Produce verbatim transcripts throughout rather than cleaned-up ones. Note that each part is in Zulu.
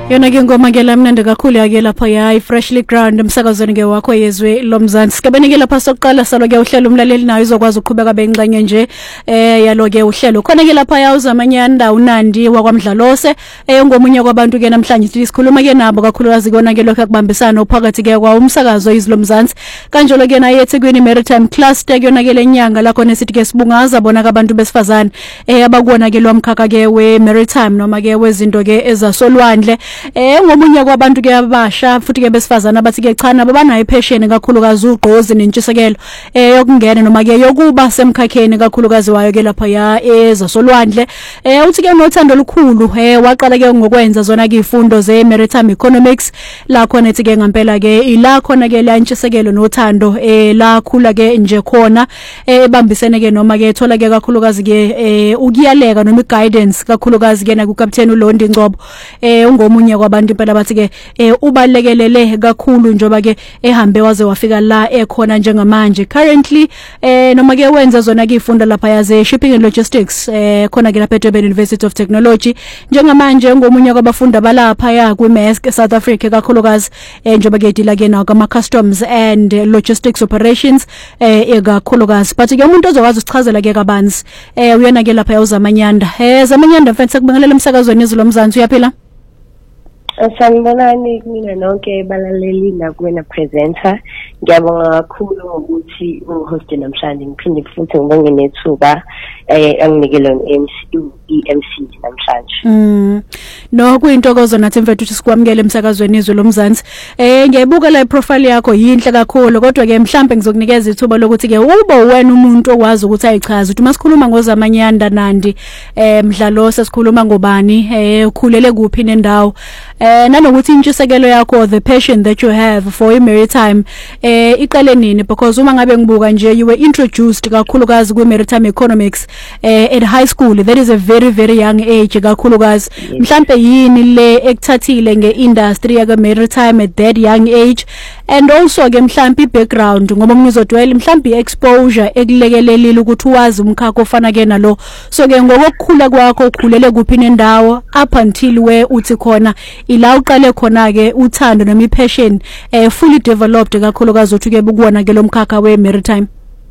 Yona ke ngoma ke lamnandi kakhulu yake lapha yayi freshly ground emsakazweni ke wakho yezwe lomzansi. Sikabene ke lapha sokuqala salo ke uhlelo umlaleli nayo izokwazi ukuqhubeka bengxenye nje eh yalo ke uhlelo. Khona ke lapha yawuza amanyanda uNandi wakwamdlalose eh ngomunye kwabantu ke namhlanje sikhuluma ke nabo kakhulukazi kona ke lokho akubambisana uphakathi ke kwa umsakazo izwe lomzansi. Kanjalo ke naye eThekwini Maritime Cluster yona ke lenyanga la khona sithi ke sibungaza bona abantu besifazane eh abakubona ke lo mkhakha ke we maritime noma ke wezinto ke ezasolwandle. Eh ngomunye kwabantu ke abasha futhi ke besifazana bathi ke cha nabo banayo passion kakhulukazi ugqozi nentshisekelo eh yokungena noma ke yokuba semkhakheni kakhulukazi wayo ke lapha ya ezasolwandle. Eh uthi ke nothando lukhulu eh waqala ke ngokwenza zona ke ifundo ze maritime economics la khona ethi ke ngempela ke ila khona ke la ntshisekelo nothando eh la khula ke nje khona ebambisene ke noma ke ethola ke kakhulukazi ke eh ukuyaleka noma guidance kakhulukazi ke na ku Captain uLondi Ngcobo eh ungomunye kwabantu impela bathi ke ubalekelele kakhulu njoba ke ehambe waze wafika la ekhona njengamanje currently eh noma ke wenza zona ke ifunda lapha yaze shipping and logistics eh khona ke lapha eDurban University of Technology njengamanje ngomunye kwabafunda balapha ya ku M A S K South Africa kakhulukazi eh njoba ke dila ke nawo kama customs and logistics operations eh ekakhulukazi but ke umuntu ozokwazi ukuchazela ke kabanzi eh uyena ke lapha yawuzamanyanda eh zamanyanda mfethu kubingelela umsakazweni izwe lomzansi uyaphila. Sanibonani mina nonke balaleli nakuwena presenter. Ngiyabonga kakhulu ngokuthi uhost namhlanje ngiphinde futhi ngibonge nethuba eh anginikele i-M C namhlanje. Mm. No kuyintokozo nathi mfethu ukuthi sikwamukele emsakazweni izwe lomzansi. Eh ngiyayibuka la profile yakho yinhle kakhulu kodwa ke mhlambe ngizokunikeza ithuba lokuthi ke ube wena umuntu okwazi ukuthi ayichaze ukuthi masikhuluma ngozamanyanda Nandi eh mdlalo sesikhuluma ngobani eh ukhulele kuphi nendawo eh nanokuthi intshisekelo yakho the passion that you have for a maritime eh iqale nini because uma ngabe ngibuka nje you were introduced kakhulukazi ku maritime economics eh at high school that is a very very young age kakhulukazi mhlambe yini le ekuthathile ngeindustry ya maritime at that young age and also ke mhlambe background ngoba ngizodwela mhlambe exposure ekulekelelile ukuthi uwazi umkhakha ofana ke nalo so ke ngokukhula kwakho ukhulele kuphi nendawo up until where uthi khona ila uqale khona ke uthando noma ipassion eh fully developed kakhulukazi uthi ke bukuwona ke lo mkhakha we maritime.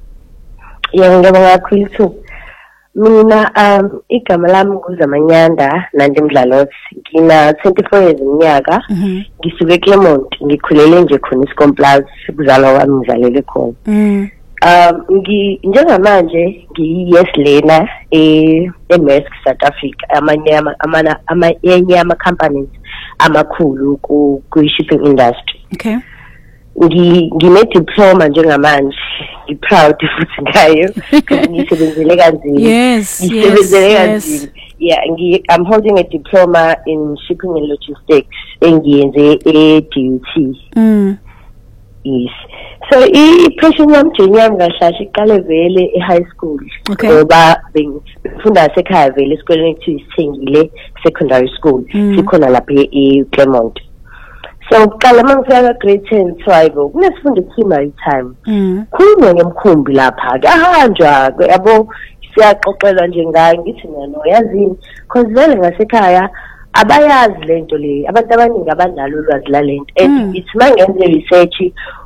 Yebo ngiyabonga kakhulu. Mina um igama lami nguzamanyanda Nandi Mdlalosi ngina twenty-four years iminyaka ngisuke eClermont ngikhulele nje khona iScomplaza kuzalwa wami ngizalele khona. Mm. Um ngi njengamanje ngiyi-yes lena eh e-M A S K South Africa amanye ama amanye ama companies amakhulu ku shipping industry. Okay. Ngi ngine diploma njengamanje ngi proud futhi ngayo ngisebenzele kanzima. Yes, ngisebenzele kanzima. Yeah, ngi I'm holding a diploma in shipping and logistics engiyenze e-D U T. Mm. Yes. So i-passion yami journey yami kahlahla iqale vele e-high school. Ngoba bengifunda esekhaya vele esikoleni ekuthiwa isithengile secondary school sikhona lapha eClermont. So qala mangifika grade ten twibo kunesifundo ekuthiwa maritime. Khulunywa ngemkhumbi lapha ke ahanjwa yabo siyaxoxela nje ngayo ngithi mina yazini cause vele ngasekhaya abayazi lento le abantu abaningi abanalo ulwazi la lento and it's mangenze research